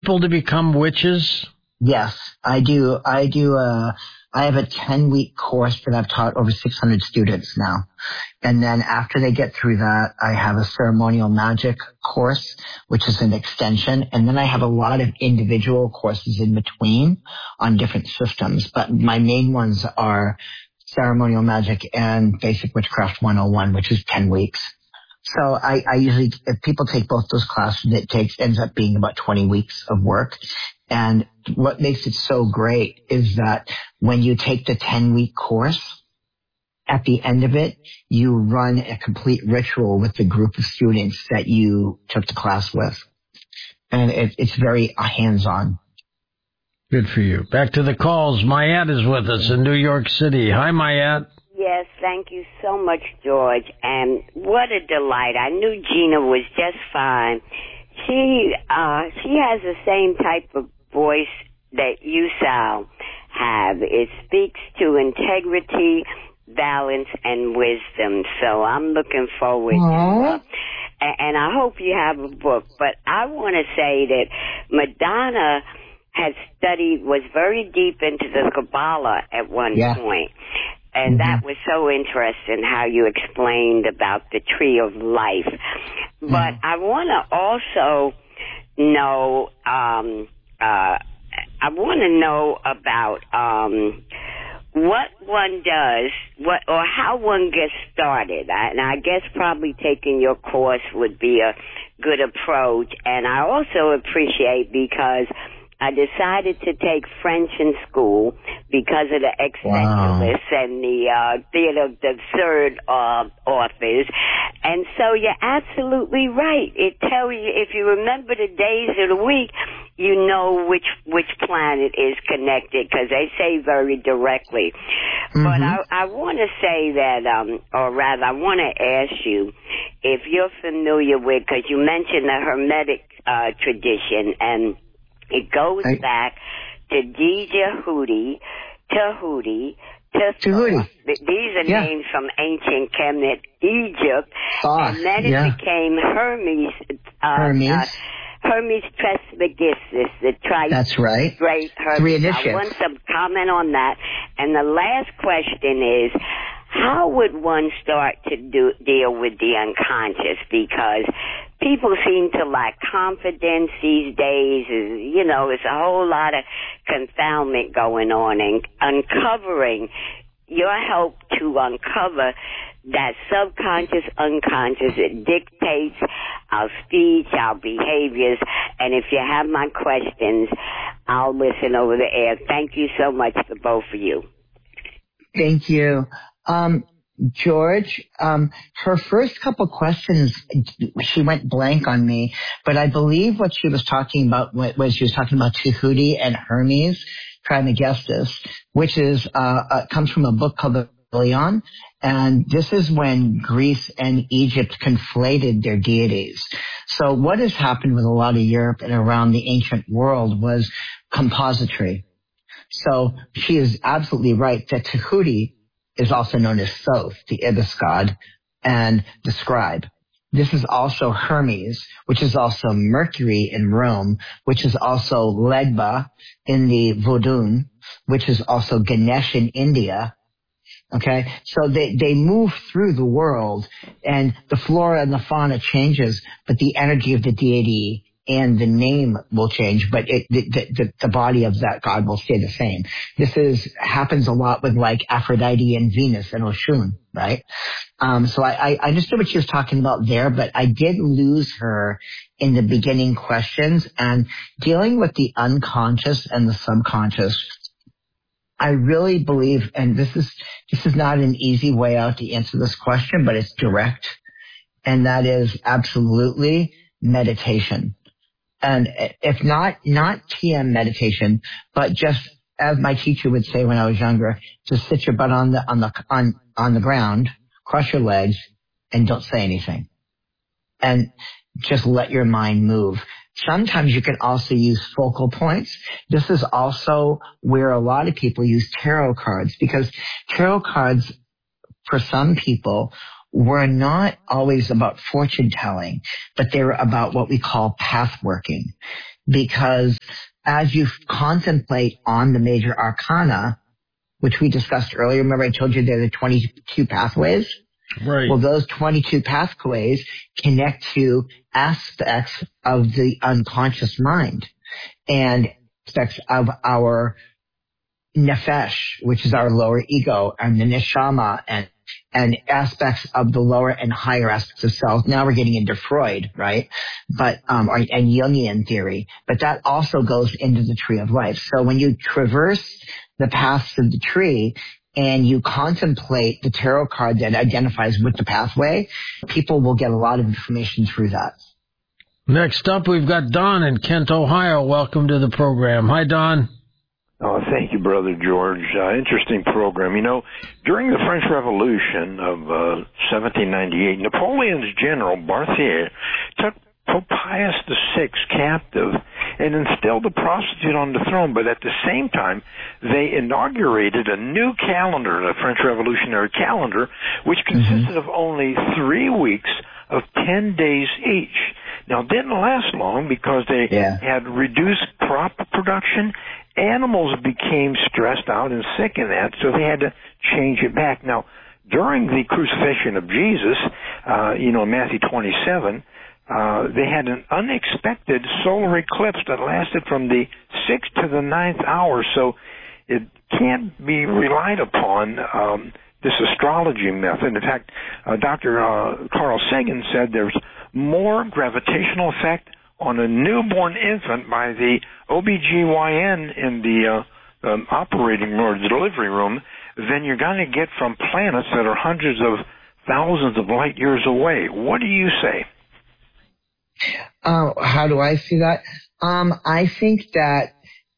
people to become witches? Yes, I do. I have a 10-week course that I've taught over 600 students now. And then after they get through that, I have a ceremonial magic course, which is an extension. And then I have a lot of individual courses in between on different systems. But my main ones are ceremonial magic and basic witchcraft 101, which is 10 weeks. So I usually, if people take both those classes, ends up being about 20 weeks of work. And what makes it so great is that when you take the 10-week course, at the end of it, you run a complete ritual with the group of students that you took the class with. And it's very hands-on. Good for you. Back to the calls. Mayat is with us in New York City. Hi, Mayat. Yes, thank you so much, George. And what a delight. I knew Gina was just fine. She has the same type of voice that you, Sal, have. It speaks to integrity, balance, and wisdom. So I'm looking forward to it. And I hope you have a book. But I want to say that Madonna was very deep into the Kabbalah at one point. And that was so interesting how you explained about the tree of life. But I want to also know, about what one does, or how one gets started. And I guess probably taking your course would be a good approach. And I also appreciate because I decided to take French in school because of the Excentralists and the Theater of the Absurd authors. And so you're absolutely right. It tells you, if you remember the days of the week, you know which planet is connected because they say very directly. But I want to say that, or rather, I want to ask you if you're familiar with, because you mentioned the Hermetic tradition, and it goes back to Djehudi, Tahuti, These are names from ancient Kemet, Egypt, and then it became Hermes. Hermes Trismegistus, the That's right. Great Hermes. I want some comment on that. And the last question is, how would one start to deal with the unconscious? Because people seem to lack confidence these days. You know, there's a whole lot of confoundment going on, and uncovering your help to uncover that subconscious, unconscious, it dictates our speech, our behaviors, and if you have my questions, I'll listen over the air. Thank you so much to both of you. Thank you. George, her first couple questions, she went blank on me, but I believe what she was talking about was she was talking about Tahuti and Hermes Trismegistus, which is comes from a book called the Ilion, and this is when Greece and Egypt conflated their deities. So what has happened with a lot of Europe and around the ancient world was compositry. So she is absolutely right that Tahuti is also known as Thoth, the ibis god, and the scribe. This is also Hermes, which is also Mercury in Rome, which is also Legba in the Vodun, which is also Ganesh in India. Okay, so they move through the world, and the flora and the fauna changes, but the energy of the deity and the name will change, but the body of that god will stay the same. This happens a lot with like Aphrodite and Venus and Oshun, right? So I understood what she was talking about there, but I did lose her in the beginning questions, and dealing with the unconscious and the subconscious. I really believe, and this is not an easy way out to answer this question, but it's direct, and that is absolutely meditation. And if not TM meditation, but just as my teacher would say when I was younger, just sit your butt on the ground, cross your legs, and don't say anything. And just let your mind move. Sometimes you can also use focal points. This is also where a lot of people use tarot cards, because tarot cards, for some people, were not always about fortune telling, but they were about what we call path working. because as you contemplate on the major arcana, which we discussed earlier, remember I told you there are 22 pathways? Right. Well, those 22 pathways connect to aspects of the unconscious mind and aspects of our nefesh, which is our lower ego, and the neshama, and aspects of the lower and higher aspects of self. Now we're getting into Freud, right? But, and Jungian theory. But that also goes into the tree of life. So when you traverse the paths of the tree and you contemplate the tarot card that identifies with the pathway, people will get a lot of information through that. Next up, we've got Don in Kent, Ohio. Welcome to the program. Hi, Don. Oh, thank you, Brother George. Interesting program. You know, during the French Revolution of 1798, Napoleon's general, Berthier, took Pope Pius VI captive and instilled a prostitute on the throne. But at the same time, they inaugurated a new calendar, the French Revolutionary calendar, which consisted of only 3 weeks of 10 days each. Now, it didn't last long because they had reduced crop production. Animals became stressed out and sick in that, so they had to change it back. Now, during the crucifixion of Jesus, Matthew 27, they had an unexpected solar eclipse that lasted from the 6th to the 9th hour, so it can't be relied upon, this astrology method. In fact, Dr. Carl Sagan said there's more gravitational effect on a newborn infant by the OBGYN in the operating room or the delivery room than you're going to get from planets that are hundreds of thousands of light years away. What do you say? How do I see that? I think that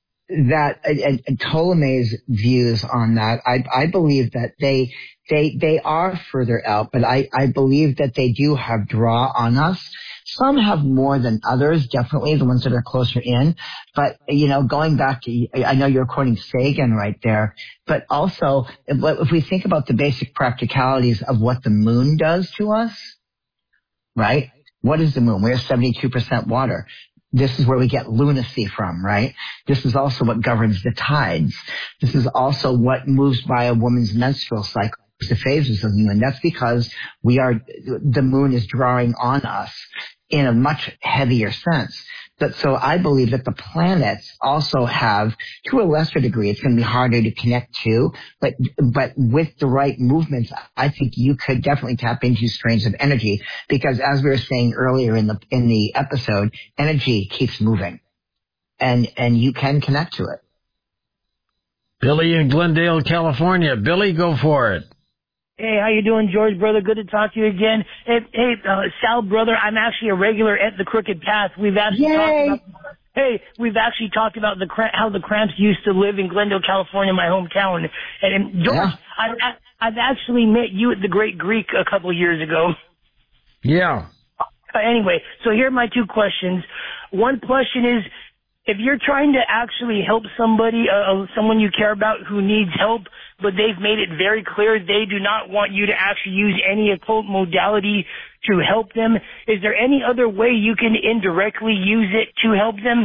Ptolemy's views on that, I believe that they are further out, but I believe that they do have draw on us. Some have more than others, definitely the ones that are closer in. But, going back to, I know you're quoting Sagan right there, but also if we think about the basic practicalities of what the moon does to us, right? What is the moon? We're 72% water. This is where we get lunacy from, right? This is also what governs the tides. This is also what moves by a woman's menstrual cycle, the phases of the moon. That's because the moon is drawing on us in a much heavier sense. But so I believe that the planets also have, to a lesser degree, it's going to be harder to connect to, but with the right movements, I think you could definitely tap into strains of energy, because as we were saying earlier in the episode, energy keeps moving, and you can connect to it. Billy in Glendale, California. Billy, go for it. Hey, how you doing, George, brother? Good to talk to you again. Hey, Sal, brother, I'm actually a regular at the Crooked Path. We've actually talked about how the Cramps used to live in Glendale, California, my hometown. And George, I've actually met you at the Great Greek a couple of years ago. Yeah. Anyway, so here are my two questions. One question is, if you're trying to actually help somebody, someone you care about who needs help, but they've made it very clear they do not want you to actually use any occult modality to help them, is there any other way you can indirectly use it to help them?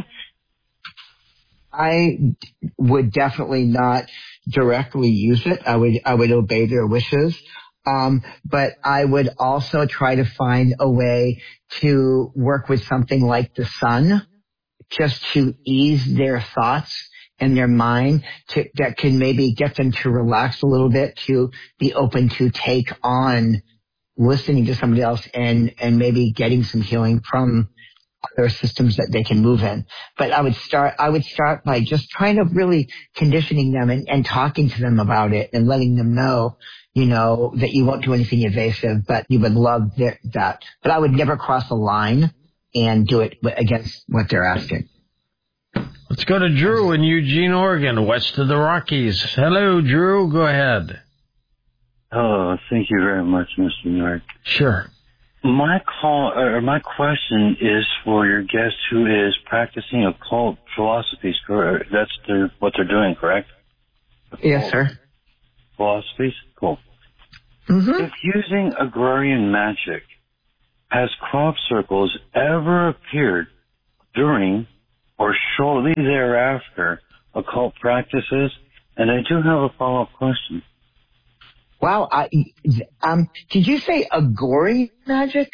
I would definitely not directly use it. I would obey their wishes. But I would also try to find a way to work with something like the sun, just to ease their thoughts and their mind, that can maybe get them to relax a little bit, to be open to take on listening to somebody else and maybe getting some healing from other systems that they can move in. But I would start by just trying to really conditioning them and talking to them about it and letting them know, that you won't do anything evasive, but you would love that. But I would never cross a line and do it against what they're asking. Let's go to Drew in Eugene, Oregon, west of the Rockies. Hello, Drew. Go ahead. Oh, thank you very much, Mr. York. Sure. My question is for your guest who is practicing occult philosophies. Correct? That's what they're doing, correct? Yes, sir. Philosophies? Cool. Mm-hmm. If using agrarian magic, has crop circles ever appeared during or shortly thereafter occult practices? And I do have a follow-up question. Wow. Did you say agrarian magic?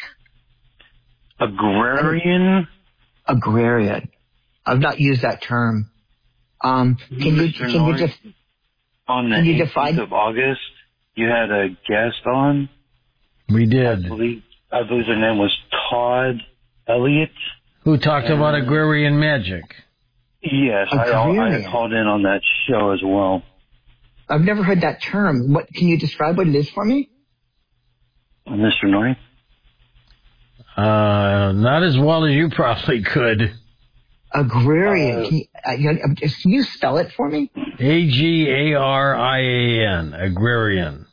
Agrarian? Agrarian. I've not used that term. Can you just on the 18th of August, you had a guest on. We did. I believe her name was Todd Elliott. Who talked about agrarian magic. Yes, I called in on that show as well. I've never heard that term. What can you describe what it is for me? Mr. Norrie? Not as well as you probably could. Agrarian. Can you spell it for me? Agarian. Agrarian.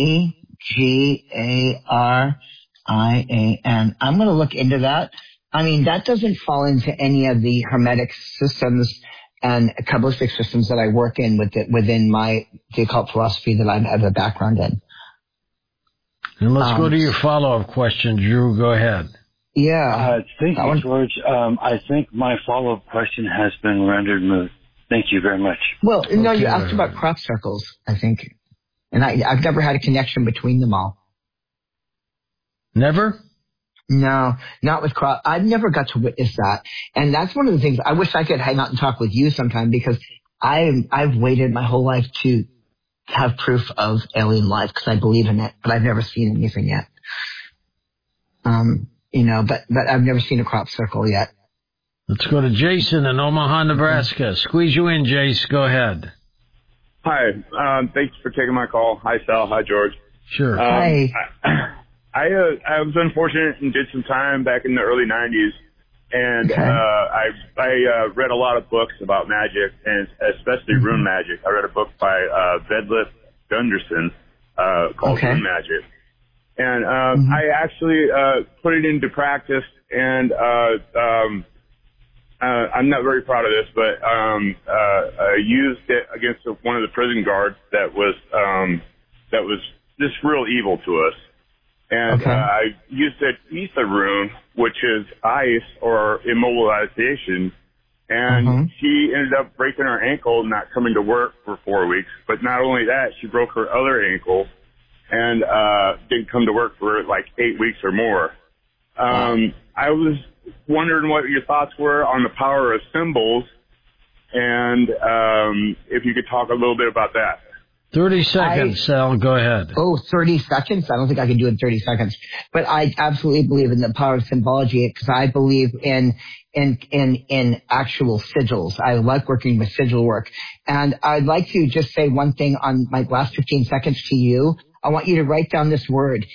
Agarian. I'm going to look into that. I mean, that doesn't fall into any of the Hermetic systems and Kabbalistic systems that I work in within the occult philosophy that I have a background in. And let's go to your follow-up question, Drew. Go ahead. Yeah. Thank you, George. I think my follow-up question has been rendered moot. Thank you very much. Well, no, you asked about crop circles, I think. And I've never had a connection between them all. Never? No, not with crop. I've never got to witness that. And that's one of the things I wish I could hang out and talk with you sometime, because I've waited my whole life to have proof of alien life because I believe in it, but I've never seen anything yet. But I've never seen a crop circle yet. Let's go to Jason in Omaha, Nebraska. Squeeze you in, Jace. Go ahead. Hi. Thanks for taking my call. Hi, Sal. Hi, George. Sure. Hi. I was unfortunate and did some time back in the early 90s, and I read a lot of books about magic, and especially rune magic. I read a book by Vedlith Gunderson called Rune Magic. And I actually put it into practice, and I'm not very proud of this, but I used it against one of the prison guards that was just real evil to us. And I used the Ether rune, which is ice or immobilization, and she ended up breaking her ankle and not coming to work for 4 weeks. But not only that, she broke her other ankle and didn't come to work for like 8 weeks or more. I was wondering what your thoughts were on the power of symbols, and if you could talk a little bit about that. 30 seconds, Sal. Go ahead. 30 seconds? I don't think I can do it in 30 seconds. But I absolutely believe in the power of symbology, because I believe in actual sigils. I like working with sigil work. And I'd like to just say one thing on my last 15 seconds to you. I want you to write down this word,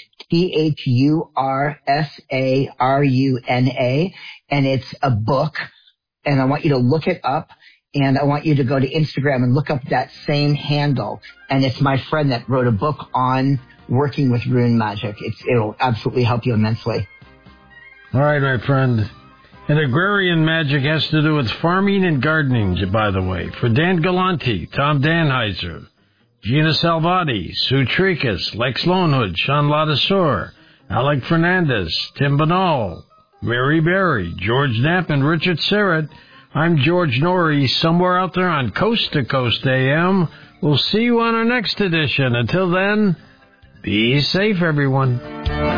THURSARUNA, and it's a book. And I want you to look it up. And I want you to go to Instagram and look up that same handle. And it's my friend that wrote a book on working with rune magic. It'll absolutely help you immensely. All right, my friend. And agrarian magic has to do with farming and gardening, by the way. For Dan Galante, Tom Danheiser, Gina Salvati, Sue Tricus, Lex Lonehood, Sean Ladasor, Alec Fernandez, Tim Banal, Mary Berry, George Knapp, and Richard Serrett. I'm George Norrie, somewhere out there on Coast to Coast AM. We'll see you on our next edition. Until then, be safe, everyone.